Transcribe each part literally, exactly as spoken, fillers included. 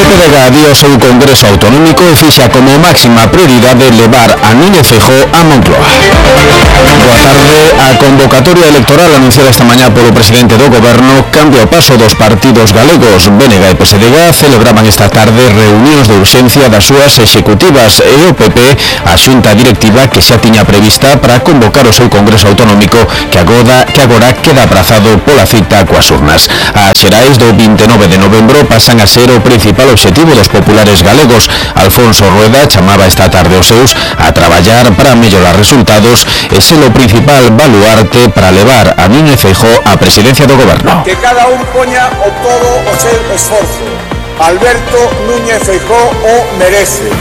Pedega dio o seu Congreso Autonómico e fixa como máxima prioridade levar a Núñez Feijóo a Moncloa. Boa tarde. A convocatoria electoral anunciada esta mañá polo presidente do Goberno cambia o paso dos partidos galegos. B N G e P S D G celebraban esta tarde reunións de urxencia das súas executivas e o P P a xunta directiva que xa tiña prevista para convocar o seu Congreso Autonómico que agora, que agora queda aprazado pola cita coas urnas. As xerais do vinte e nove de novembro pasan a ser o principal obxectivo dos populares galegos. Alfonso Rueda chamaba esta tarde os seus a traballar para mellorar resultados e ser o principal baluarte para levar a Núñez Feijóo á presidencia do Goberno. Que cada un poña o todo o seu esforzo. Alberto Núñez Feijóo o merece.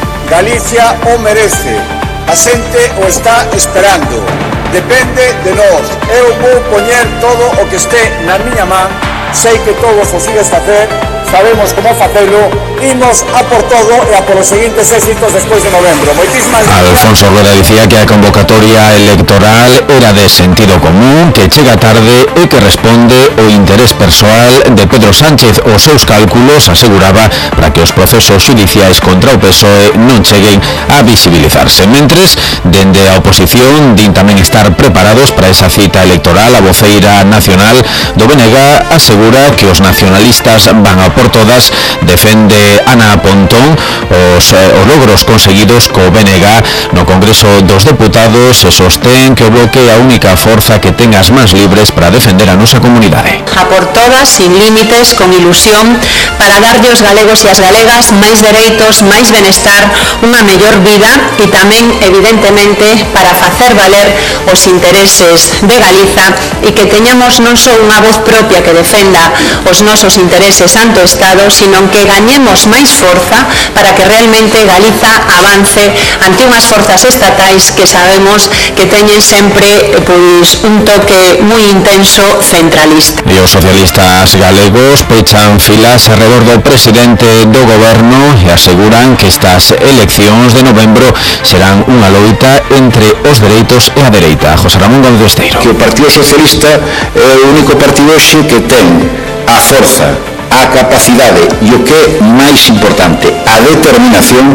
Galicia o merece. A xente o está esperando. Depende de nós. Eu vou poñer todo o que este na miña man. Sei que todos os ides facer. Sabemos como facelo, imos a por todo e a por os seguintes éxitos despois de novembro. Moitísimas gracias. Alfonso Rueda dicía que a convocatoria electoral era de sentido común, que chega tarde e que responde o interés persoal de Pedro Sánchez. Os seus cálculos aseguraba para que os procesos xudiciais contra o P S O E non cheguen a visibilizarse. Mentres, dende a oposición din tamén estar preparados para esa cita electoral. A voceira nacional do B N G asegura que os nacionalistas van a por todas. Defende Ana Pontón os, eh, os logros conseguidos co B N G no Congreso dos Deputados e sostén que o bloque é a única forza que ten as mans libres para defender a nosa comunidade. A por todas, sin límites, con ilusión, para darlle aos galegos e as galegas máis dereitos, máis benestar, unha mellor vida e tamén, evidentemente, para facer valer os intereses de Galiza e que teñamos non só unha voz propia que defenda os nosos intereses ante o Estado, sino que gañemos máis forza para que realmente Galiza avance ante unhas forzas estatais que sabemos que teñen sempre pois un toque moi intenso centralista. E os socialistas galegos pechan filas arredor do presidente do Goberno e aseguran que estas eleccións de novembro serán unha loita entre os dereitos e a dereita. José Ramón Gómez Besteiro. Que o Partido Socialista é o único partido hoxe que ten a forza, a capacidade e o que é máis importante, a determinación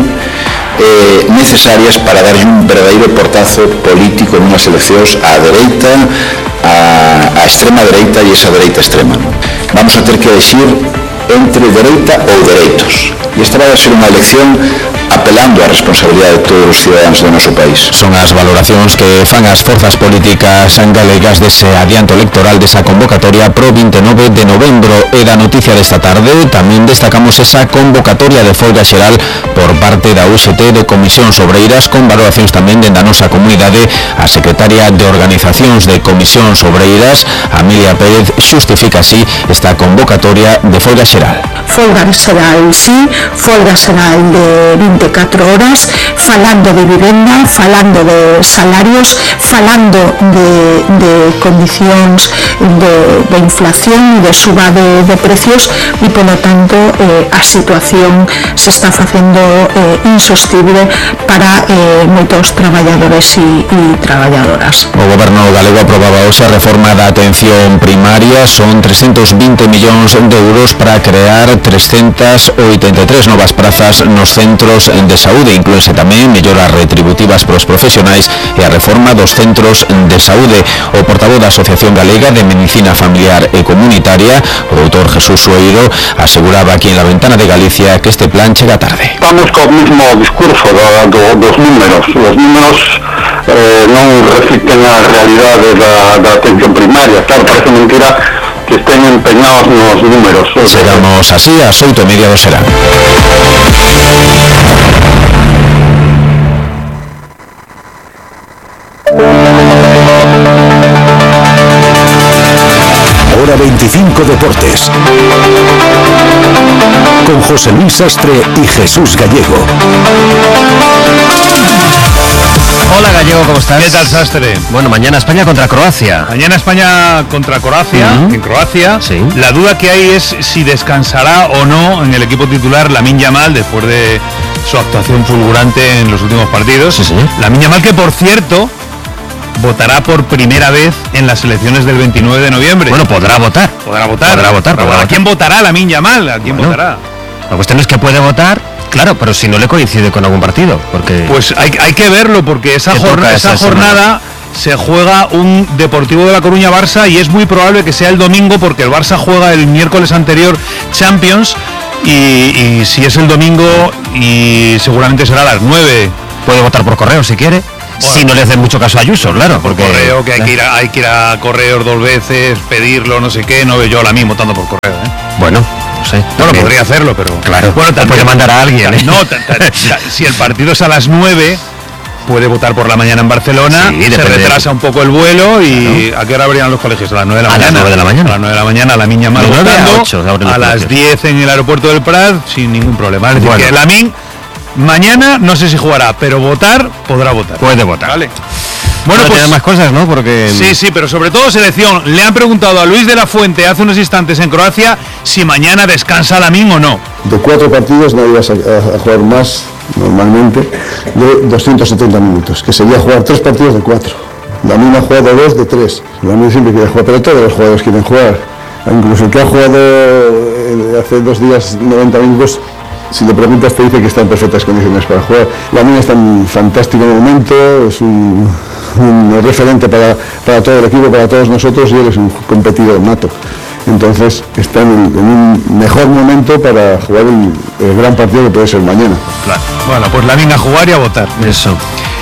eh, necesarias para darlle un verdadeiro portazo político en unhas eleccións á dereita, á, á extrema dereita e esa dereita extrema. Vamos a ter que elegir entre dereita ou dereitos. E esta vai a ser unha elección apelando á responsabilidade de todos os ciudadanos do noso país. Son as valoracións que fan as forzas políticas galegas dese adianto electoral desa convocatoria pro vinte e nove de novembro. E da noticia desta tarde tamén destacamos esa convocatoria de folga xeral por parte da U X T de Comisións Obreiras, con valoracións tamén dende a nosa comunidade. A secretaria de Organizacións de Comisións Obreiras, Amelia Pérez, xustifica así esta convocatoria de folga xeral. Folga xeral, sí, folga xeral de vinte e catro horas, falando de vivenda, falando de salarios, falando de, de condicións de, de inflación e de suba de, de precios e, polo tanto, eh, a situación se está facendo eh, insostible para eh, moitos traballadores e, e traballadoras. O Goberno galego aprobaba hoxe a reforma da atención primaria. Son trescentos vinte millóns de euros para crear trescentas oitenta e tres novas prazas nos centros de saúde. Inclúense tamén melloras retributivas para os profesionais e a reforma dos centros de saúde. O portavoz da Asociación Galega de Medicina Familiar e Comunitaria, o doutor Jesús Sueiro, aseguraba aquí en la Ventana de Galicia que este plan chega tarde. Estamos co mismo discurso do, do, dos números. Os números eh, non reflicten a realidade da, da atención primaria. Claro, parece mentira que estén empeñados nos números. Chegamos así ás oito e media do serán. Hora veinticinco Deportes, con José Luis Sastre y Jesús Gallego. Hola Gallego, ¿cómo estás? ¿Qué tal, Sastre? Bueno, mañana España contra Croacia. Mañana España contra Croacia, uh-huh. en Croacia. Sí. La duda que hay es si descansará o no en el equipo titular Lamine Yamal después de su actuación fulgurante en los últimos partidos. Sí, sí. Lamine Yamal, que por cierto votará por primera vez en las elecciones del veintinueve de noviembre. Bueno, podrá votar. Podrá votar. Podrá votar. Pero, podrá ¿a quién votará Lamine Yamal? ¿A quién bueno. votará? La cuestión es que puede votar, claro, pero si no le coincide con algún partido, porque... Pues hay, hay que verlo, porque esa, jorna, esa, esa jornada se juega un Deportivo de La Coruña-Barça y es muy probable que sea el domingo, porque el Barça juega el miércoles anterior Champions, y, y si es el domingo, y seguramente será a las nueve. Puede votar por correo si quiere. Bueno, si no le hacen mucho caso a Ayuso, claro, porque correo, que hay que ir a, hay que ir a correos dos veces, pedirlo, no sé qué, no veo yo a la misma votando por correo, ¿eh? Bueno, no sé. Bueno, también podría hacerlo, pero claro, bueno, también puede mandar a alguien, ¿eh? No, ta, ta, ta, si el partido es a las nueve, puede votar por la mañana en Barcelona, sí, se retrasa un poco el vuelo y claro. ¿A qué hora abrían los colegios? A las nueve de la a mañana. A las nueve de la mañana. A las nueve de la mañana, la niña más votando, a, a las diez en el aeropuerto del Prat, sin ningún problema. Es decir, bueno, que Lamine mañana no sé si jugará, pero votar podrá votar. Puede votar. Vale. Bueno, pues tiene más cosas, ¿no? Porque sí, sí, pero sobre todo selección. Le han preguntado a Luis de la Fuente hace unos instantes en Croacia si mañana descansa Lamine o no. De cuatro partidos nadie va a, a jugar más normalmente de doscientos setenta minutos, que sería jugar tres partidos de cuatro. Lamine ha jugado dos de tres. Lamine siempre quiere jugar, pero todos los jugadores quieren jugar. Incluso el que ha jugado hace dos días noventa minutos, si le preguntas te dice que está en perfectas condiciones para jugar. Lamine está en fantástico momento, es un, un referente para, para todo el equipo, para todos nosotros, y él es un competidor nato. Entonces está en, en un mejor momento para jugar el, el gran partido que puede ser mañana. Claro. Bueno, pues Lamine a jugar y a votar. Eso.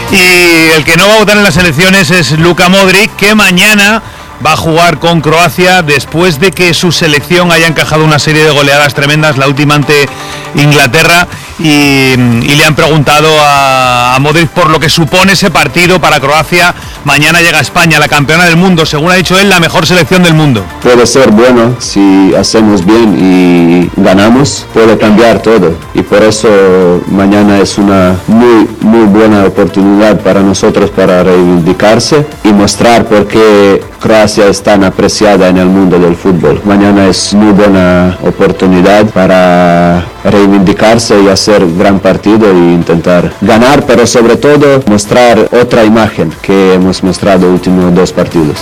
Y el que no va a votar en las elecciones es Luka Modric, que mañana va a jugar con Croacia después de que su selección haya encajado una serie de goleadas tremendas, la última ante Inglaterra, y, y le han preguntado a, a Modric por lo que supone ese partido para Croacia. Mañana llega a España, la campeona del mundo, según ha dicho él, la mejor selección del mundo. Puede ser bueno si hacemos bien y ganamos, puede cambiar todo, y por eso mañana es una muy, muy buena oportunidad para nosotros para reivindicarse y mostrar por qué Croacia es tan apreciada en el mundo del fútbol. Mañana es muy buena oportunidad para reivindicarse y hacer gran partido e intentar ganar, pero sobre todo mostrar otra imagen que hemos mostrado los últimos dos partidos.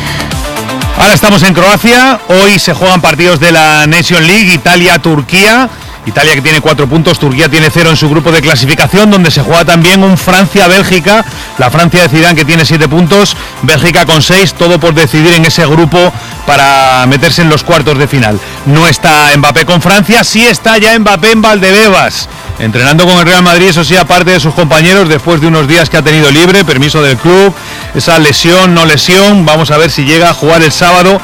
Ahora estamos en Croacia, hoy se juegan partidos de la Nation League, Italia-Turquía. Italia que tiene cuatro puntos, Turquía tiene cero en su grupo de clasificación, donde se juega también un Francia-Bélgica, la Francia de Zidane que tiene siete puntos, Bélgica con seis, todo por decidir en ese grupo para meterse en los cuartos de final. No está Mbappé con Francia, sí está ya Mbappé en Valdebebas, entrenando con el Real Madrid, eso sí, aparte de sus compañeros, después de unos días que ha tenido libre, permiso del club, esa lesión, no lesión, vamos a ver si llega a jugar el sábado,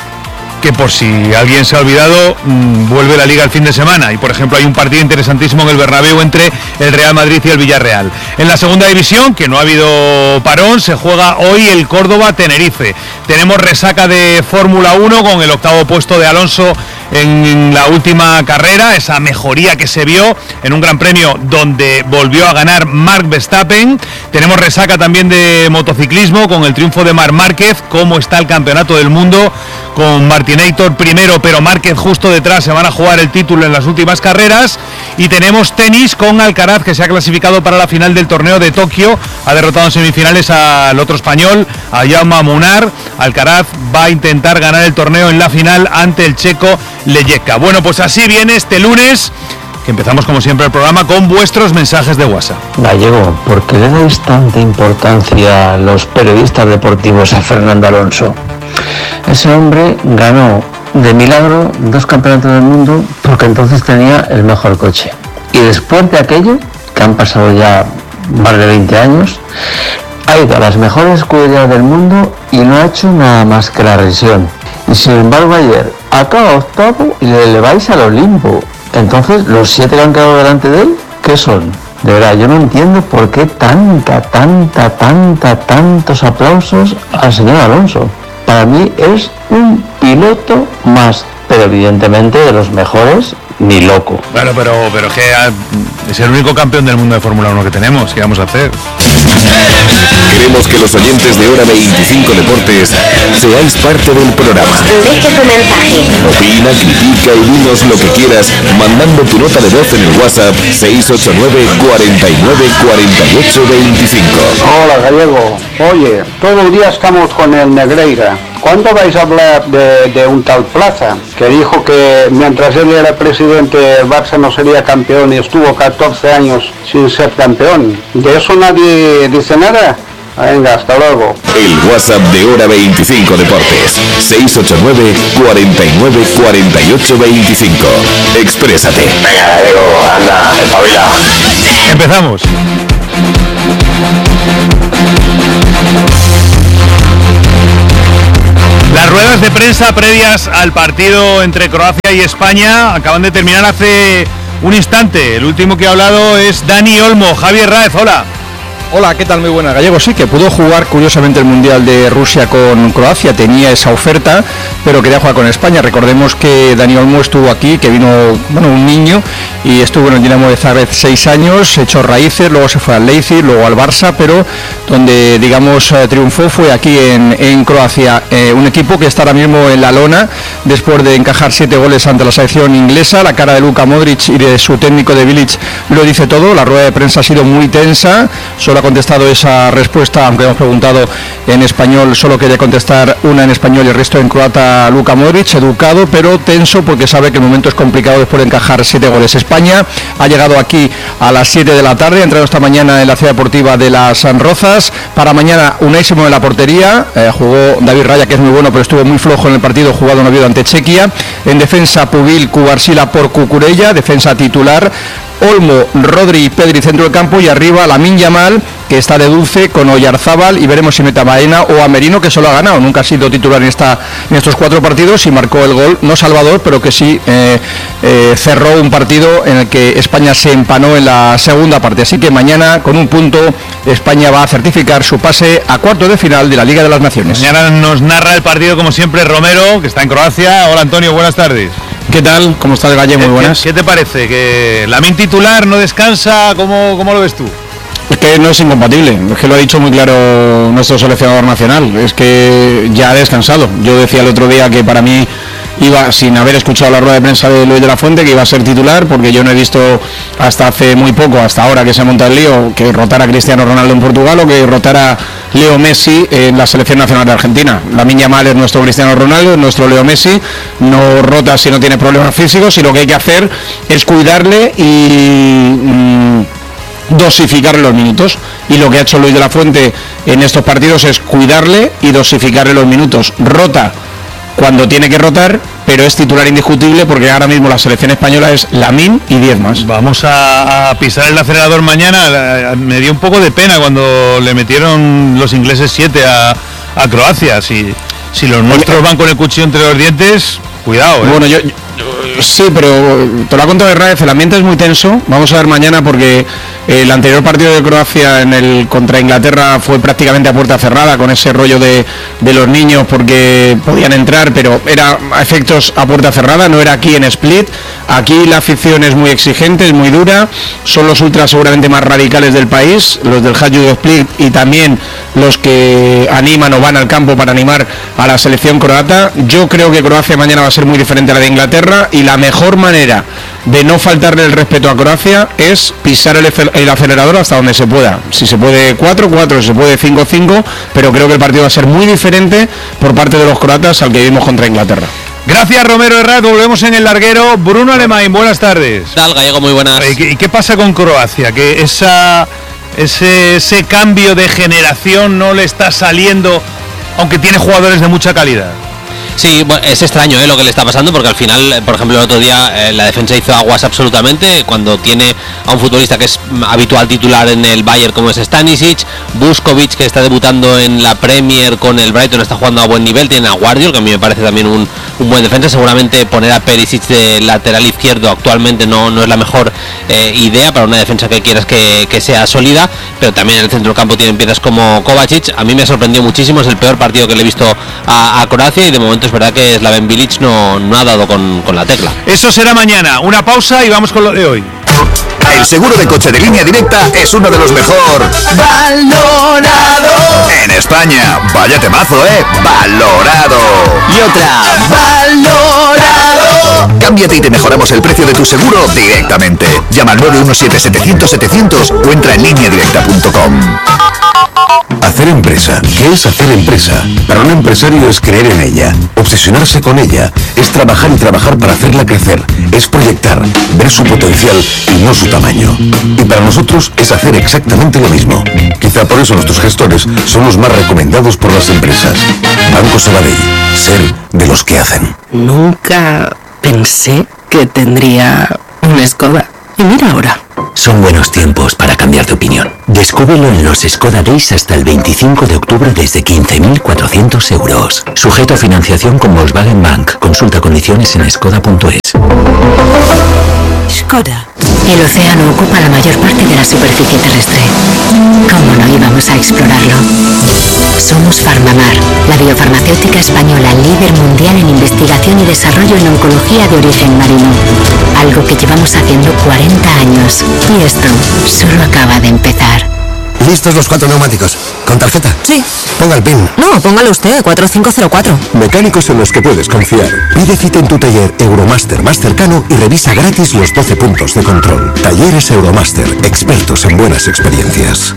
que por si alguien se ha olvidado, mmm, vuelve la Liga el fin de semana y por ejemplo hay un partido interesantísimo en el Bernabéu entre el Real Madrid y el Villarreal. En la segunda división, que no ha habido parón, se juega hoy el Córdoba-Tenerife. Tenemos resaca de Fórmula uno con el octavo puesto de Alonso en la última carrera, esa mejoría que se vio en un gran premio donde volvió a ganar Marc Verstappen. Tenemos resaca también de motociclismo con el triunfo de Marc Márquez. Cómo está el campeonato del mundo con Martinator primero, pero Márquez justo detrás. Se van a jugar el título en las últimas carreras. Y tenemos tenis con Alcaraz, que se ha clasificado para la final del torneo de Tokio. Ha derrotado en semifinales al otro español, a Jaume Munar. Alcaraz va a intentar ganar el torneo en la final ante el checo Leyeka. Bueno, pues así viene este lunes, que empezamos como siempre el programa con vuestros mensajes de WhatsApp. Gallego, ¿por qué le dais tanta importancia a los periodistas deportivos a Fernando Alonso? Ese hombre ganó de milagro dos campeonatos del mundo porque entonces tenía el mejor coche. Y después de aquello, que han pasado ya más de veinte años, ha ido a las mejores escuderías del mundo y no ha hecho nada más que la revisión. Y sin embargo ayer acaba octavo y le eleváis al Olimpo. Entonces, los siete que han quedado delante de él, ¿qué son? De verdad, yo no entiendo por qué tanta, tanta, tanta, tantos aplausos al señor Alonso. Para mí es un piloto más, pero evidentemente de los mejores, ni loco. Bueno, pero, pero que es el único campeón del mundo de Fórmula uno que tenemos. ¿Qué vamos a hacer? Queremos que los oyentes de Hora veinticinco Deportes seáis parte del programa. Deja tu mensaje. Opina, critica y dinos lo que quieras mandando tu nota de voz en el WhatsApp seis ocho nueve, cuarenta y nueve, cuarenta y ocho veinticinco. Hola, Gallego. Oye, todo el día estamos con el Negreira. ¿Cuándo vais a hablar de, de un tal Plaza, que dijo que mientras él era presidente el Barça no sería campeón y estuvo catorce años sin ser campeón? ¿De eso nadie dice nada? Venga, hasta luego. El WhatsApp de Hora veinticinco Deportes, seis ocho nueve, cuarenta y nueve, cuarenta y ocho veinticinco. Exprésate. Venga, Diego, anda, espabila. Empezamos. Las ruedas de prensa previas al partido entre Croacia y España acaban de terminar hace un instante. El último que ha hablado es Dani Olmo. Javier Raez, hola. Hola, ¿qué tal? Muy buena. Gallego, sí, que pudo jugar curiosamente el Mundial de Rusia con Croacia, tenía esa oferta, pero quería jugar con España. Recordemos que Dani Olmo estuvo aquí, que vino, bueno, un niño, y estuvo en el Dinamo de Zagreb seis años, echó raíces, luego se fue al Leipzig, luego al Barça, pero donde, digamos, triunfó fue aquí en, en Croacia. Eh, un equipo que está ahora mismo en la lona, después de encajar siete goles ante la selección inglesa. La cara de Luka Modric y de su técnico de Bilic lo dice todo. La rueda de prensa ha sido muy tensa, solo ha contestado esa respuesta, aunque hemos preguntado en español, solo quería contestar una en español y el resto en croata. Luka Modric, educado pero tenso porque sabe que el momento es complicado después de encajar siete goles. España ha llegado aquí a las siete de la tarde, ha entrado esta mañana en la ciudad deportiva de Las Rozas. Para mañana Unai Simón en la portería, eh, jugó David Raya, que es muy bueno pero estuvo muy flojo en el partido jugado en Oviedo ante Chequia. En defensa Pubil, Cubarsila por Cucurella, defensa titular. Olmo, Rodri y Pedri centro del campo, y arriba Lamine Yamal, que está de dulce con Oyarzábal, y veremos si mete a Baena o a Merino, que solo ha ganado, nunca ha sido titular en, esta, en estos cuatro partidos, y marcó el gol, no Salvador, pero que sí eh, eh, cerró un partido en el que España se empanó en la segunda parte. Así que mañana, con un punto, España va a certificar su pase a cuartos de final de la Liga de las Naciones. Mañana nos narra el partido, como siempre, Romero, que está en Croacia. Hola, Antonio, buenas tardes. ¿Qué tal? ¿Cómo estás, Galle? Muy buenas. ¿Qué, qué te parece? ¿Que Lamine titular no descansa? ¿Cómo, cómo lo ves tú? Es que no es incompatible, es que lo ha dicho muy claro nuestro seleccionador nacional, es que ya ha descansado. Yo decía el otro día que para mí iba, sin haber escuchado la rueda de prensa de Luis de la Fuente, que iba a ser titular, porque yo no he visto hasta hace muy poco, hasta ahora que se monta el lío, que rotara a Cristiano Ronaldo en Portugal o que rotara Leo Messi en la selección nacional de Argentina. Lamine Yamal es nuestro Cristiano Ronaldo, es nuestro Leo Messi, no rota si no tiene problemas físicos, y lo que hay que hacer es cuidarle y mmm, dosificarle los minutos, y lo que ha hecho Luis de la Fuente en estos partidos es cuidarle y dosificarle los minutos. Rota cuando tiene que rotar, pero es titular indiscutible porque ahora mismo la selección española es Lamine y diez más. Vamos a, a pisar el acelerador mañana. Me dio un poco de pena cuando le metieron los ingleses siete a, a Croacia. Si, si los nuestros van con el cuchillo entre los dientes, cuidado, ¿eh? Bueno, yo, yo sí, pero te lo ha contado Raez, el ambiente es muy tenso. Vamos a ver mañana, porque el anterior partido de Croacia en el contra Inglaterra fue prácticamente a puerta cerrada, con ese rollo de, de los niños, porque podían entrar, pero era a efectos a puerta cerrada, no era aquí en Split. Aquí la afición es muy exigente, es muy dura, son los ultras seguramente más radicales del país, los del Hajduk de Split, y también los que animan o van al campo para animar a la selección croata. Yo creo que Croacia mañana va a ser muy diferente a la de Inglaterra, y la mejor manera de no faltarle el respeto a Croacia es pisar el, el acelerador hasta donde se pueda. Si se puede cuatro cuatro, si se puede cinco cinco, pero creo que el partido va a ser muy diferente por parte de los croatas al que vimos contra Inglaterra. Gracias, Romero Herrera. Volvemos en el larguero. Bruno Alemán, buenas tardes. ¿Qué tal, Gallego? Muy buenas. ¿Y qué, y qué pasa con Croacia? Que esa, ese, ese cambio de generación no le está saliendo, aunque tiene jugadores de mucha calidad. Sí, bueno, es extraño ¿eh? lo que le está pasando, porque al final, por ejemplo, el otro día eh, la defensa hizo aguas absolutamente cuando tiene a un futbolista que es habitual titular en el Bayern, como es Stanisic, Vuskovic, que está debutando en la Premier con el Brighton, está jugando a buen nivel, tiene a Guardiol, que a mí me parece también un, un buen defensa. Seguramente poner a Perisic de lateral izquierdo actualmente no, no es la mejor eh, idea para una defensa que quieras que, que sea sólida, pero también en el centro del campo tienen piezas como Kovacic. A mí me ha sorprendido muchísimo, es el peor partido que le he visto a, a Croacia, y de momento es verdad que Slaven Bilic no, no ha dado con, con la tecla. Eso será mañana. Una pausa y vamos con lo de hoy. El seguro de coche de Línea Directa es uno de los mejor valorado en España. Vaya temazo, ¿eh? Valorado. Y otra, valorado. Cámbiate y te mejoramos el precio de tu seguro directamente. Llama al nueve uno siete, setecientos, setecientos o entra en línea directa punto com. Hacer empresa. ¿Qué es hacer empresa? Para un empresario es creer en ella, obsesionarse con ella, es trabajar y trabajar para hacerla crecer, es proyectar, ver su potencial y no su tamaño. Y para nosotros es hacer exactamente lo mismo. Quizá por eso nuestros gestores son los más recomendados por las empresas. Banco Sabadell, ser de los que hacen. Nunca pensé que tendría una Skoda. Y mira ahora. Son buenos tiempos para cambiar de opinión. Descúbrelo en los Skoda Days hasta el veinticinco de octubre desde quince mil cuatrocientos euros. Sujeto a financiación con Volkswagen Bank. Consulta condiciones en skoda punto es. Skoda. El océano ocupa la mayor parte de la superficie terrestre. ¿Cómo no íbamos a explorarlo? Somos Farmamar, la biofarmacéutica española líder mundial en investigación y desarrollo en oncología de origen marino. Algo que llevamos haciendo cuarenta años. Y esto solo acaba de empezar. ¿Listos los cuatro neumáticos? ¿Con tarjeta? Sí. Ponga el PIN. No, póngalo usted, cuatro cinco cero cuatro. Mecánicos en los que puedes confiar. Pide cita en tu taller Euromaster más cercano y revisa gratis los doce puntos de control. Talleres Euromaster, expertos en buenas experiencias.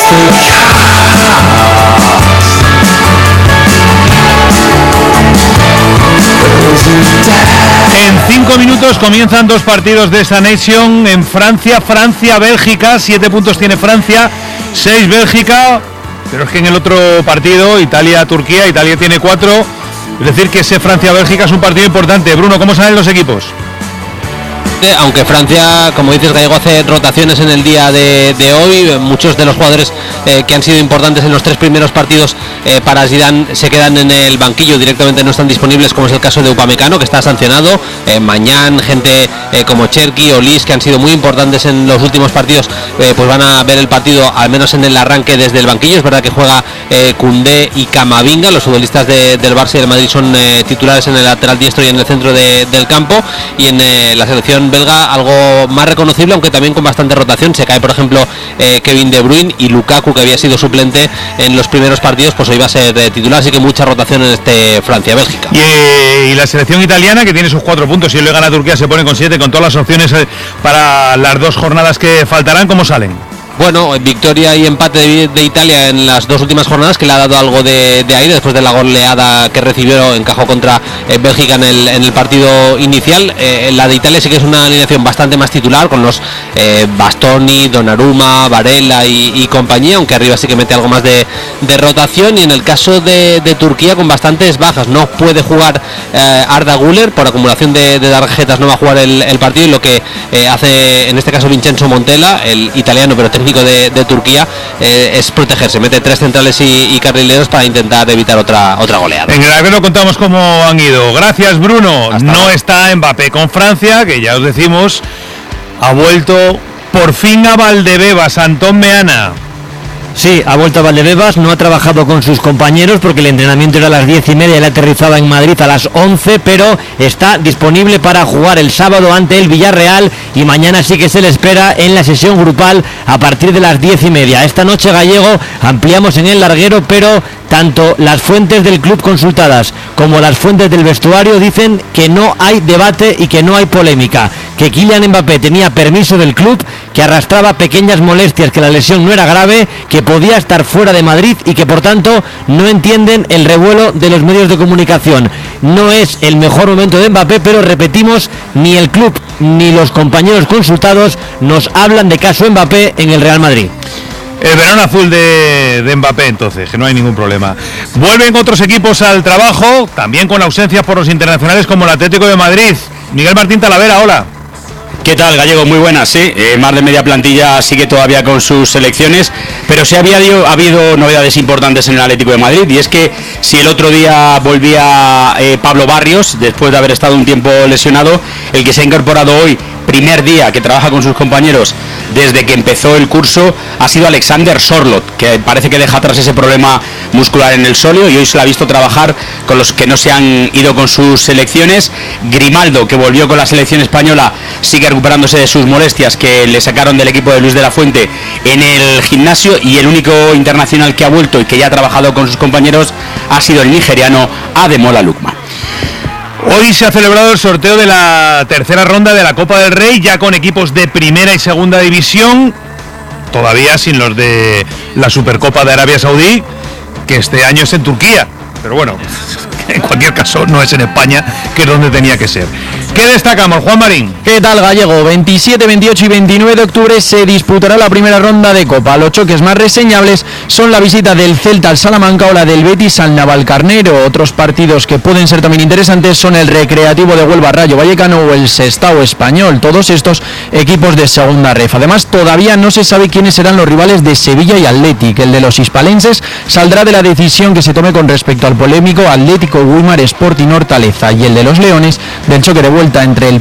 En cinco minutos comienzan dos partidos de esta Nation en Francia, Francia-Bélgica, siete puntos tiene Francia, seis Bélgica, pero es que en el otro partido, Italia-Turquía, Italia tiene cuatro, es decir que ese Francia-Bélgica es un partido importante. Bruno, ¿cómo salen los equipos? Aunque Francia, como dices, Gallego, hace rotaciones en el día de, de hoy, muchos de los jugadores eh, que han sido importantes en los tres primeros partidos eh, para Zidane se quedan en el banquillo, directamente no están disponibles, como es el caso de Upamecano, que está sancionado, eh, Mañán, gente eh, como Cherki o Lis, que han sido muy importantes en los últimos partidos, eh, pues van a ver el partido, al menos en el arranque, desde el banquillo. Es verdad que juega eh, Koundé y Camavinga, los futbolistas de, del Barça y del Madrid son eh, titulares en el lateral diestro y en el centro de, del campo, y en eh, la selección belga algo más reconocible, aunque también con bastante rotación. Se cae, por ejemplo, eh, Kevin De Bruyne, y Lukaku, que había sido suplente en los primeros partidos, pues hoy va a ser eh, titular, así que mucha rotación en este Francia-Bélgica. Y, eh, y la selección italiana, que tiene sus cuatro puntos, si hoy le gana a Turquía se pone con siete, con todas las opciones eh, para las dos jornadas que faltarán. ¿Cómo salen? Bueno, victoria y empate de, de Italia en las dos últimas jornadas, que le ha dado algo de, de aire después de la goleada que recibió, encajó contra eh, Bélgica en el, en el partido inicial. Eh, la de Italia sí que es una alineación bastante más titular, con los eh, Bastoni, Donnarumma, Varela y, y compañía, aunque arriba sí que mete algo más de, de rotación. Y en el caso de, de Turquía, con bastantes bajas, no puede jugar eh, Arda Güler, por acumulación de, de tarjetas no va a jugar el, el partido, y lo que eh, hace en este caso Vincenzo Montella, el italiano pero técnico De, de Turquía, eh, es protegerse, mete tres centrales y, y carrileros para intentar evitar otra otra goleada. En el Aguero contamos cómo han ido. Gracias, Bruno. Hasta no ahora. Está Mbappé con Francia, que ya os decimos, ha vuelto por fin a Valdebebas. Antón Meana. Sí, ha vuelto a Valdebebas, no ha trabajado con sus compañeros porque el entrenamiento era a las diez y media y él aterrizaba en Madrid a las once, pero está disponible para jugar el sábado ante el Villarreal, y mañana sí que se le espera en la sesión grupal a partir de las diez y media. Esta noche, Gallego, ampliamos en el larguero, pero tanto las fuentes del club consultadas como las fuentes del vestuario dicen que no hay debate y que no hay polémica, que Kylian Mbappé tenía permiso del club, que arrastraba pequeñas molestias, que la lesión no era grave, que podía estar fuera de Madrid y que por tanto no entienden el revuelo de los medios de comunicación. No es el mejor momento de Mbappé, pero repetimos, ni el club ni los compañeros consultados nos hablan de caso Mbappé en el Real Madrid. El verano azul de, de Mbappé, entonces, que no hay ningún problema. Vuelven otros equipos al trabajo, también con ausencias por los internacionales, como el Atlético de Madrid. Miguel Martín Talavera, hola. ¿Qué tal, Gallego? Muy buenas, sí. Eh, más de media plantilla sigue todavía con sus selecciones, pero sí había ha habido novedades importantes en el Atlético de Madrid, y es que si el otro día volvía eh, Pablo Barrios, después de haber estado un tiempo lesionado, el que se ha incorporado hoy, primer día que trabaja con sus compañeros desde que empezó el curso, ha sido Alexander Sorloth, que parece que deja atrás ese problema muscular en el sóleo, y hoy se lo ha visto trabajar con los que no se han ido con sus selecciones. Grimaldo, que volvió con la selección española, sigue recuperándose de sus molestias que le sacaron del equipo de Luis de la Fuente en el gimnasio, y el único internacional que ha vuelto y que ya ha trabajado con sus compañeros ha sido el nigeriano Ademola Lookman. Hoy se ha celebrado el sorteo de la tercera ronda de la Copa del Rey, ya con equipos de primera y segunda división. todavía sin los de la Supercopa de Arabia Saudí, que este año es en Turquía. Pero bueno, en cualquier caso no es en España, que es donde tenía que ser. ¿Qué destacamos, Juan Marín? ¿Qué tal, Gallego? veintisiete, veintiocho y veintinueve de octubre se disputará la primera ronda de Copa. Los choques más reseñables son la visita del Celta al Salamanca o la del Betis al Navalcarnero. Otros partidos que pueden ser también interesantes son el Recreativo de Huelva Rayo Vallecano o el Sestao Español. Todos estos equipos de segunda ref. Además, todavía no se sabe quiénes serán los rivales de Sevilla y Athletic. El de los hispalenses saldrá de la decisión que se tome con respecto al polémico Atlético Guimar Sporting Hortaleza, y el de los leones del choque de vuelta entre el